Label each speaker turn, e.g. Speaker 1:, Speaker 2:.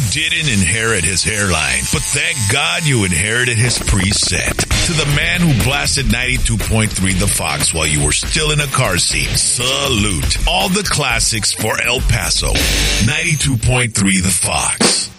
Speaker 1: didn't inherit his hairline, but thank God you inherited his preset. To the man who blasted 92.3 The Fox while you were still in a car seat, salute. All the classics for El Paso. 92.3 The Fox.